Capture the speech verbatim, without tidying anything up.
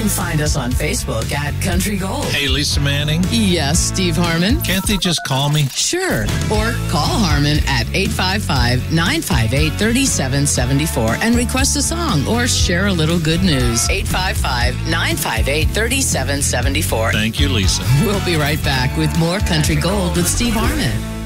can find us on Facebook at Country Gold. Hey, Lisa Manning. Yes, Steve Harmon. Can't they just call me? Sure. Or call Harmon at eight five five, nine five eight, three seven seven four and request a song or share a little good news. eight five five, nine five eight, three seven seven four. Thank you, Lisa. We'll be right back with more Country Gold with Steve Harmon.